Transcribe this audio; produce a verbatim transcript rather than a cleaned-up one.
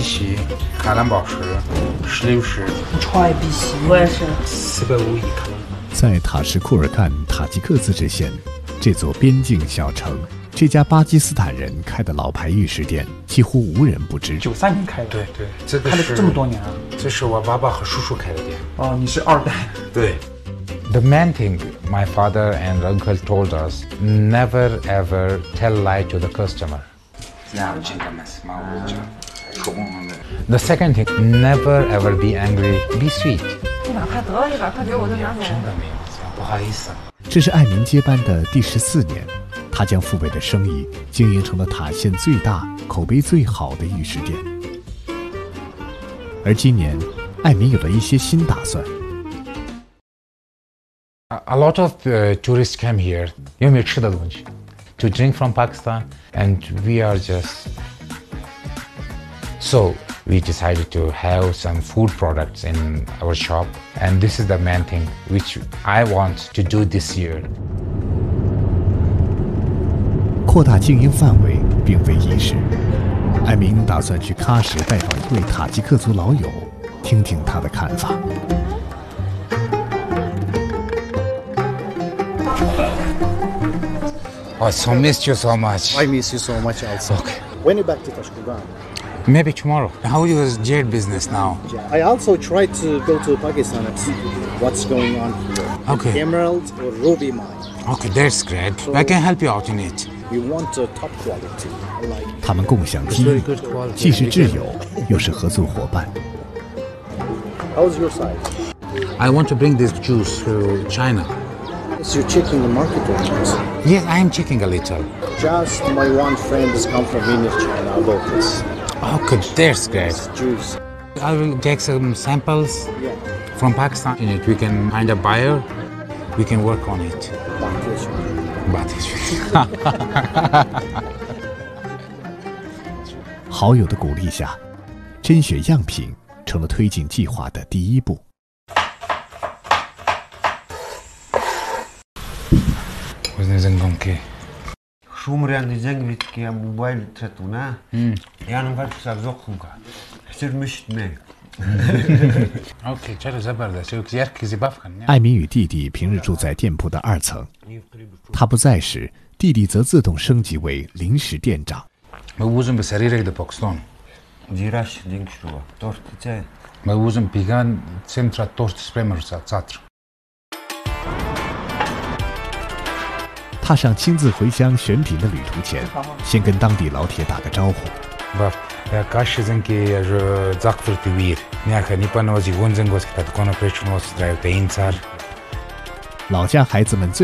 锡、海蓝宝石、石榴石。 我超爱碧玺，我也是。 四百五一克。 在塔什库尔干塔吉克自治县这座边境小城，这家巴基斯坦人开的老牌玉石店几乎无人不知。 九三年开的， 对对，这个开了是这么多年啊！ 这是我爸爸和叔叔开的店。 哦，你是二代。 对。The main thing my father and uncle told us, never ever tell lie to the customer. The second thing, never ever be angry, be sweet. 一百块得了，一百块给我就拿走了。 真的没有，不好意思。 这是艾民接班的第十四年，他将父辈的生意经营成了塔县最大、口碑最好的玉石店。而今年，艾民有了一些新打算。 A lot of uh, tourists come here, 因为没吃的东西 to drink from Pakistan, and we are just so we decided to have some food products in our shop, and this is the main thing which I want to do this year. 扩大经营范围并非易事，艾民打算去喀什拜访一位塔吉克族老友，听听他的看法。 I so missed you so much. I miss you so much also. Okay. When you back to Tashkent? Maybe tomorrow. How is jade business now? I also tried to go to Pakistan and see what's going on here. Okay. Emerald or ruby mine. Okay, that's great. So I can help you out in it. We want a top quality. Like 他们共享机遇，既是挚友，又是合作伙伴。 How's your side? I want to bring this juice to China. So you're checking the market right now? Yes, I am checking a little. Just my one friend has come from Venus, China about this. Okay, that's great. Juice. I will take some samples Yeah. from Pakistan. In it, we can find a buyer. We can work on it. But it's 好友的鼓励下，甄选样品成了推进计划的第一步。 Шумрян зэнгвитки мобайл тратуна. Янам фарчсав зохунка. Сирмишне. Okay, чаро забардас. Яркий забавкан. 艾民与弟弟平日住在店铺的二层，他不在时，弟弟则自动升级为临时店长。 Мы узем бесарирай до Пакистан. Дираш дингшува. Тортице. Мы узем пиган центра торт спремерса завтра. 踏上亲自回乡选品的旅途前，先跟当地老铁打个招呼。 Баф, я каши зенки я же завтра тивир. Няха не пановази гонзенгос, ката кона пречунос драйв тейнцар. 老家孩子们最